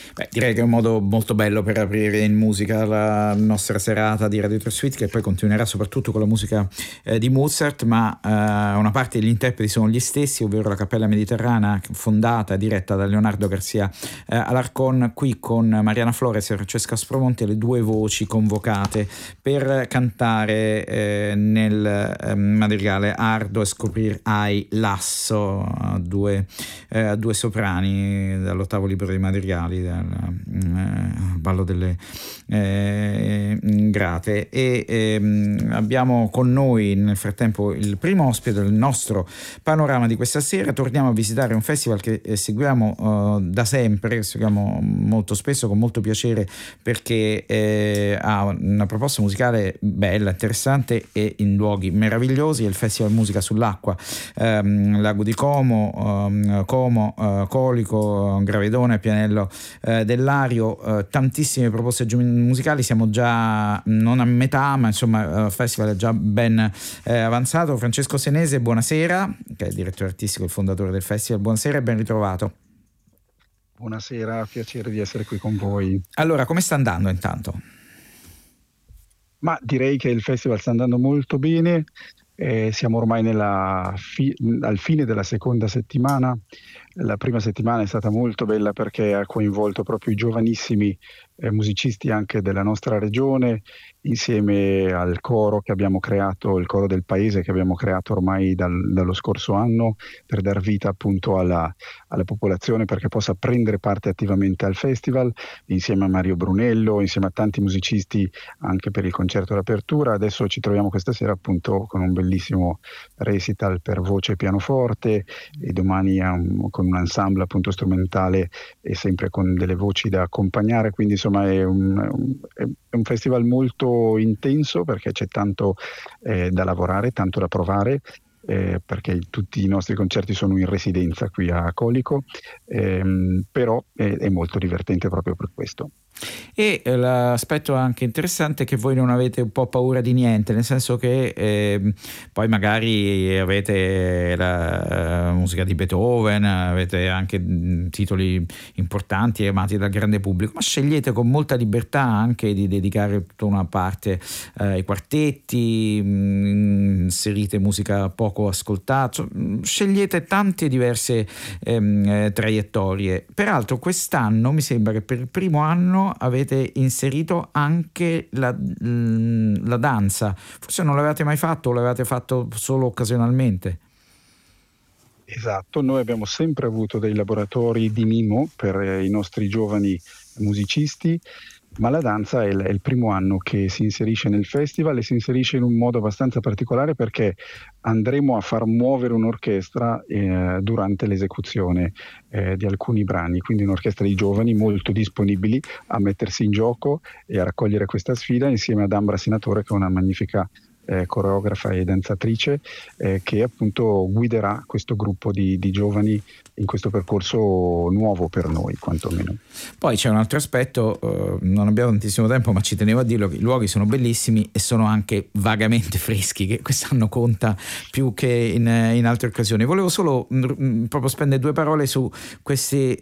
Beh, direi che è un modo molto bello per aprire in musica la nostra serata di Radio 3 Suite, che poi continuerà soprattutto con la musica di Mozart, ma una parte degli interpreti sono gli stessi, ovvero la Cappella Mediterranea, fondata e diretta da Leonardo Garcia Alarcón, qui con Mariana Flores e Francesca Spromonti, le due voci convocate per cantare nel madrigale Ardo e scoprir ai Lasso, due soprani dall'ottavo libro dei madrigali, dal ballo delle ingrate. E abbiamo con noi nel frattempo il primo ospite del nostro panorama di questa sera. Torniamo a visitare un festival che seguiamo da sempre, che seguiamo molto spesso, con molto piacere, perché ha una proposta musicale bella, interessante e in luoghi meravigliosi. È il Festival Musica sull'Acqua, Lago di Como, Colico, Gravedone, Pianello del Lario, tantissime proposte musicali. Siamo già non a metà, ma insomma il festival è già ben avanzato. Francesco Senese, buonasera, che è il direttore artistico e il fondatore del festival. Buonasera e ben ritrovato. Buonasera, piacere di essere qui con voi. Allora, come sta andando intanto? Ma direi che il festival sta andando molto bene. Siamo ormai al fine della seconda settimana. La prima settimana è stata molto bella perché ha coinvolto proprio i giovanissimi musicisti anche della nostra regione, insieme al coro che abbiamo creato, il coro del paese che abbiamo creato ormai dallo scorso anno, per dar vita appunto alla popolazione perché possa prendere parte attivamente al festival, insieme a Mario Brunello, insieme a tanti musicisti anche per il concerto d'apertura. Adesso ci troviamo questa sera appunto con un bellissimo recital per voce e pianoforte, e domani con un ensemble appunto strumentale e sempre con delle voci da accompagnare. Quindi insomma è un festival molto intenso perché c'è tanto da lavorare, tanto da provare, perché tutti i nostri concerti sono in residenza qui a Colico, però è molto divertente proprio per questo. E l'aspetto anche interessante è che voi non avete un po' paura di niente, nel senso che poi magari avete la musica di Beethoven, avete anche titoli importanti e amati dal grande pubblico, ma scegliete con molta libertà anche di dedicare tutta una parte ai quartetti, inserite musica poco ascoltata, scegliete tante diverse traiettorie. Peraltro quest'anno mi sembra che per il primo anno avete inserito anche la danza. Forse non l'avevate mai fatto, o l'avevate fatto solo occasionalmente? Esatto, noi abbiamo sempre avuto dei laboratori di mimo per i nostri giovani musicisti, ma la danza è il primo anno che si inserisce nel festival, e si inserisce in un modo abbastanza particolare perché andremo a far muovere un'orchestra durante l'esecuzione di alcuni brani, quindi un'orchestra di giovani molto disponibili a mettersi in gioco e a raccogliere questa sfida, insieme ad Ambra Senatore, che è una magnifica coreografa e danzatrice, che appunto guiderà questo gruppo di giovani in questo percorso nuovo per noi, quantomeno. Poi c'è un altro aspetto, non abbiamo tantissimo tempo, ma ci tenevo a dirlo, che i luoghi sono bellissimi e sono anche vagamente freschi, che quest'anno conta più che in altre occasioni. Volevo solo proprio spendere due parole su queste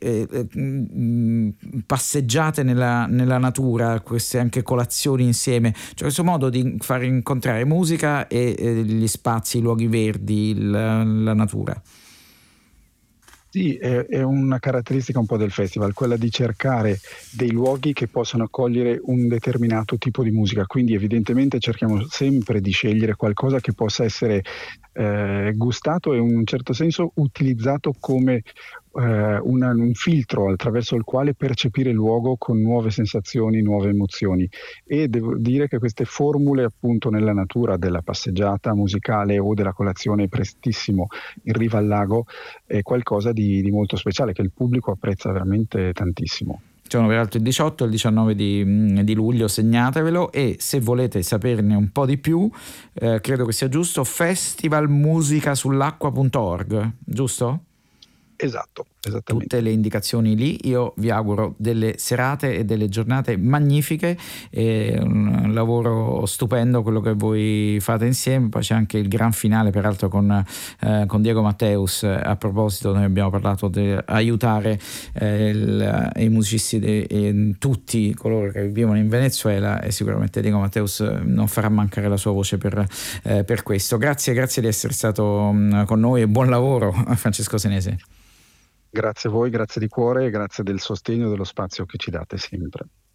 passeggiate nella natura, queste anche colazioni insieme, cioè questo modo di far incontrare musica e gli spazi, i luoghi verdi, la natura. Sì, è una caratteristica un po' del festival, quella di cercare dei luoghi che possano accogliere un determinato tipo di musica, quindi evidentemente cerchiamo sempre di scegliere qualcosa che possa essere gustato e in un certo senso utilizzato come un filtro attraverso il quale percepire il luogo con nuove sensazioni, nuove emozioni. E devo dire che queste formule appunto nella natura della passeggiata musicale o della colazione prestissimo in riva al lago è qualcosa di molto speciale che il pubblico apprezza veramente tantissimo. Sono peraltro il 18 e il 19 di luglio, segnatevelo, e se volete saperne un po' di più, credo che sia giusto, festivalmusicasull'acqua.org, giusto? Esatto. esattamente. le indicazioni lì. Io vi auguro delle serate e delle giornate magnifiche, e un lavoro stupendo quello che voi fate insieme. Poi c'è anche il gran finale peraltro con Diego Matteus. A proposito, noi abbiamo parlato di aiutare i musicisti e tutti coloro che vivono in Venezuela, e sicuramente Diego Matteus non farà mancare la sua voce per questo. Grazie di essere stato con noi, e buon lavoro a Francesco Senese. Grazie a voi, grazie di cuore e grazie del sostegno e dello spazio che ci date sempre.